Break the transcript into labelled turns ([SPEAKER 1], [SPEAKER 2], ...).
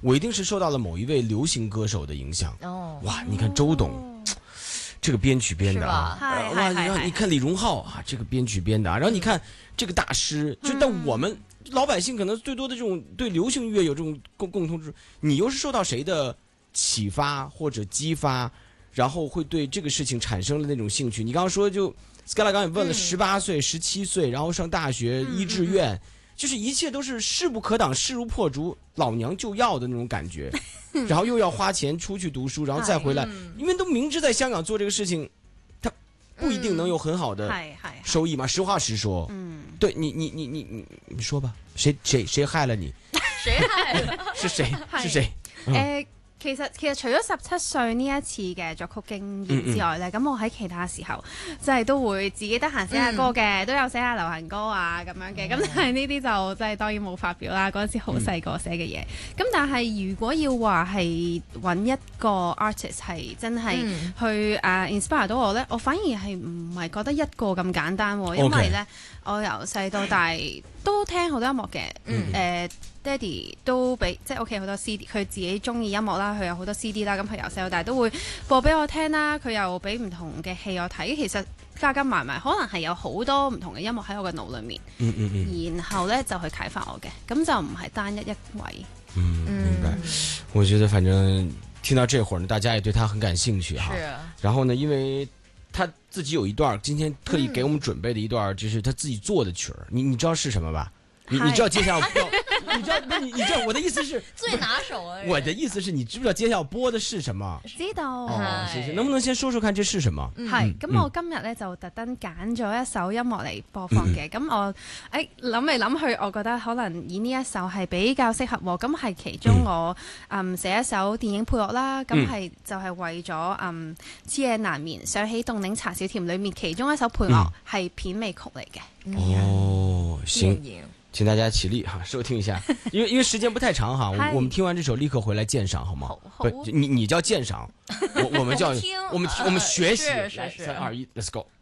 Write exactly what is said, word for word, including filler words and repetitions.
[SPEAKER 1] 我一定是受到了某一位流行歌手的影响。哦，哇，你看周董。哦这个编曲编的啊，哇！然后你看李荣浩啊，这个编曲编的啊，然后你看这个大师，就但我们老百姓可能最多的这种对流行音乐有这种共共通之处，你又是受到谁的启发或者激发，然后会对这个事情产生了那种兴趣？你刚刚说就 Skala 刚刚也问了，十八岁、十七岁，然后上大学医志愿。就是一切都是势不可挡，势如破竹，老娘就要的那种感觉，然后又要花钱出去读书，然后再回来，因为都明知在香港做这个事情，他不一定能有很好的收益嘛。实话实说，嗯，对你，你，你，你，你，你說吧，誰誰誰害了你？
[SPEAKER 2] 誰害了？
[SPEAKER 1] 是誰？是誰？
[SPEAKER 3] 誒。其實其實除咗十七歲呢一次嘅作曲經驗之外咧，咁、嗯嗯、我喺其他時候即係都會自己得閒寫下歌嘅，嗯、都有寫下流行歌啊咁樣嘅。咁、嗯、但係呢啲就即係當然冇發表啦。嗰陣時好細個寫嘅嘢。咁、嗯、但係如果要話係揾一個 artist 係真係去誒、uh, inspire 到我咧，我反而係唔係覺得一個咁簡單喎，因為咧、okay. 我由細到大都聽好多音樂嘅，誒、嗯。呃爹哋都俾即係屋企好多 C D， 佢自己中意音樂啦，佢有好多 C D 啦，咁佢由細到大都會播俾我聽啦。佢又俾唔同嘅戲我睇，其實加加埋埋可能係有好多唔同嘅音樂喺我嘅腦裏面，嗯嗯嗯，然後咧就去啟發我嘅，咁就唔係單一一位。
[SPEAKER 1] 嗯，明白。我覺得反正聽到這會兒呢，大家也對他很感興趣哈。是。然後呢，因為他自己有一段今天特意給我們準備的一段，就是他自己做的曲兒，你你知道是什麼吧？你你知道接下來要你知道那你你知道我的意思是
[SPEAKER 2] 最拿手啊！
[SPEAKER 1] 我的意思是你知不知道接下來要播的是什麼？
[SPEAKER 3] 知道。
[SPEAKER 1] 哦，謝謝。能不能先說說看這是什麼？
[SPEAKER 3] 係咁、嗯，我今日咧就特登揀咗一首音樂嚟播放嘅。咁、嗯、我誒諗嚟諗去，我覺得可能以呢一首係比較適合喎。咁係其中我嗯寫一首電影配樂啦。咁係就係為咗嗯徹夜難眠想起凍檸茶小甜裏面其中一首配樂係片尾曲嚟嘅。
[SPEAKER 1] 嗯、哦，行。請大家起立哈，收聽一下，因為因為時間不太長哈，我我們聽完這首立刻回來鑑賞好嗎？不，你你叫鑑賞，我我們叫我們我們學習，來三二一 ，Let's go。